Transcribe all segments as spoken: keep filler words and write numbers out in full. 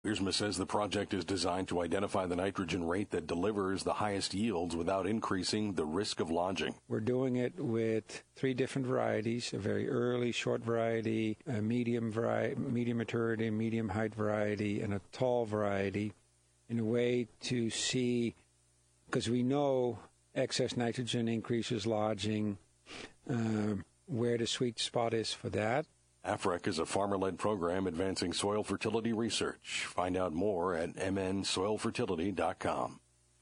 Wiersma says the project is designed to identify the nitrogen rate that delivers the highest yields without increasing the risk of lodging. We're doing it with three different varieties, a very early short variety, a medium vari- medium maturity, medium height variety, and a tall variety, in a way to see, because we know excess nitrogen increases lodging, uh, where the sweet spot is for that. A F R E C is a farmer-led program advancing soil fertility research. Find out more at m n soil fertility dot com.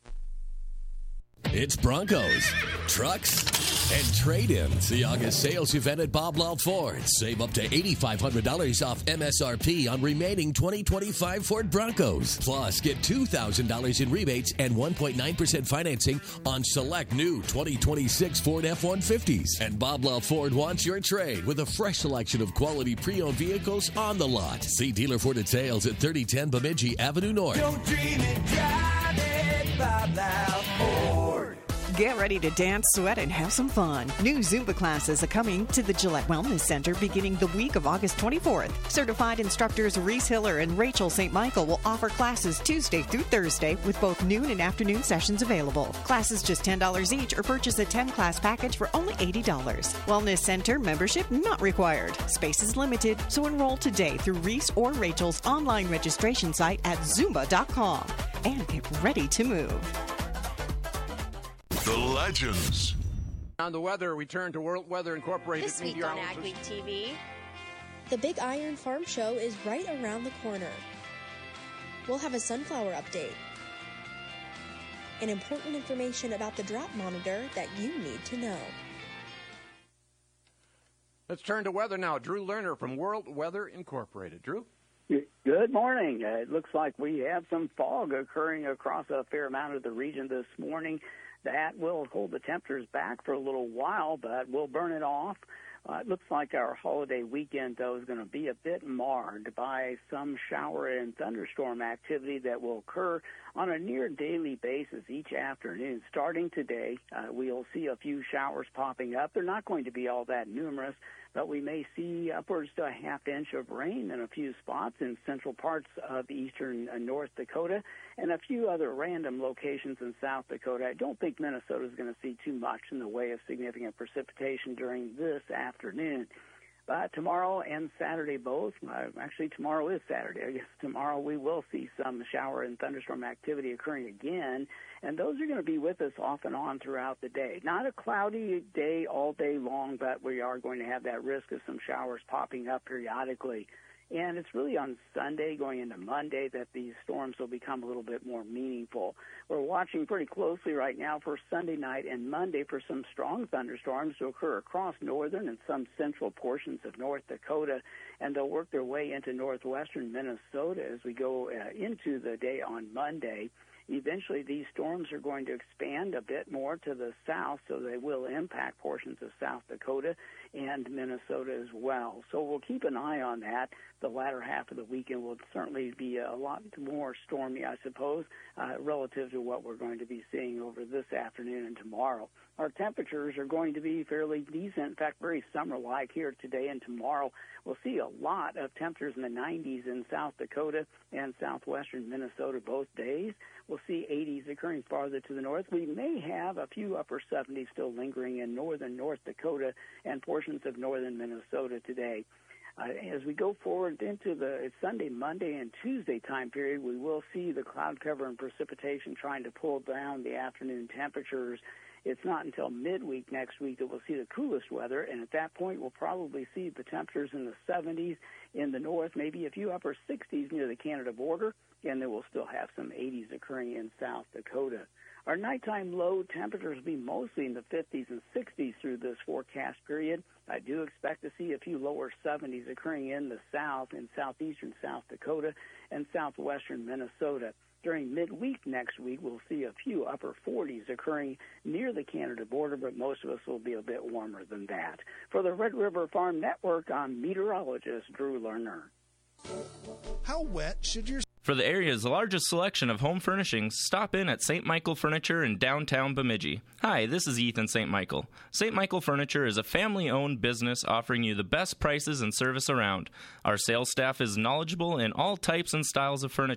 It's Broncos, trucks, and trade-ins. The August sales event at Bob Law Ford. Save up to eight thousand five hundred dollars off M S R P on remaining twenty twenty-five Ford Broncos. Plus, get two thousand dollars in rebates and one point nine percent financing on select new twenty twenty-six Ford F one fifties. And Bob Law Ford wants your trade with a fresh selection of quality pre-owned vehicles on the lot. See dealer for details at thirty ten Bemidji Avenue North. Don't dream it, drive it, Bob Law Ford. Get ready to dance, sweat, and have some fun. New Zumba classes are coming to the Gillette Wellness Center beginning the week of August twenty-fourth. Certified instructors Reese Hiller and Rachel Saint Michael will offer classes Tuesday through Thursday with both noon and afternoon sessions available. Classes just ten dollars each or purchase a ten-class package for only eighty dollars. Wellness Center membership not required. Space is limited, so enroll today through Reese or Rachel's online registration site at zumba dot com and get ready to move. The Legends. On the weather, we turn to World Weather Incorporated. This week on Ag Week T V. The Big Iron Farm Show is right around the corner. We'll have a sunflower update and important information about the drought monitor that you need to know. Let's turn to weather now. Drew Lerner from World Weather Incorporated. Drew? Good morning. Uh, it looks like we have some fog occurring across a fair amount of the region this morning. That will hold the temperatures back for a little while, but we'll burn it off. Uh, it looks like our holiday weekend, though, is going to be a bit marred by some shower and thunderstorm activity that will occur on a near daily basis each afternoon. Starting today, uh, we'll see a few showers popping up. They're not going to be all that numerous, but we may see upwards to a half inch of rain in a few spots in central parts of eastern North Dakota and a few other random locations in South Dakota. I don't think Minnesota is going to see too much in the way of significant precipitation during this afternoon. But tomorrow and Saturday both, uh, actually tomorrow is Saturday, I guess tomorrow we will see some shower and thunderstorm activity occurring again, and those are going to be with us off and on throughout the day. Not a cloudy day all day long, but we are going to have that risk of some showers popping up periodically. And it's really on Sunday going into Monday that these storms will become a little bit more meaningful. We're watching pretty closely right now for Sunday night and Monday for some strong thunderstorms to occur across northern and some central portions of North Dakota, and they'll work their way into northwestern Minnesota as we go uh, into the day on Monday. Eventually, these storms are going to expand a bit more to the south, so they will impact portions of South Dakota and Minnesota as well. So we'll keep an eye on that. The latter half of the weekend will certainly be a lot more stormy, I suppose, uh, relative to what we're going to be seeing over this afternoon and tomorrow. Our temperatures are going to be fairly decent, in fact, very summer-like here today and tomorrow. We'll see a lot of temperatures in the nineties in South Dakota and southwestern Minnesota both days. We'll see eighties occurring farther to the north. We may have a few upper seventies still lingering in northern North Dakota and portions of northern Minnesota today. Uh, as we go forward into the Sunday, Monday, and Tuesday time period, we will see the cloud cover and precipitation trying to pull down the afternoon temperatures. It's not until midweek next week that we'll see the coolest weather, and at that point we'll probably see the temperatures in the seventies in the north, maybe a few upper sixties near the Canada border, and then we'll still have some eighties occurring in South Dakota. Our nighttime low temperatures will be mostly in the fifties and sixties through this forecast period. I do expect to see a few lower seventies occurring in the south, in southeastern South Dakota and southwestern Minnesota. During midweek next week, we'll see a few upper forties occurring near the Canada border, but most of us will be a bit warmer than that. For the Red River Farm Network, I'm meteorologist Drew Lerner. How wet should your For the area's largest selection of home furnishings, stop in at Saint Michael Furniture in downtown Bemidji. Hi, this is Ethan Saint Michael. Saint Michael Furniture is a family-owned business offering you the best prices and service around. Our sales staff is knowledgeable in all types and styles of furniture.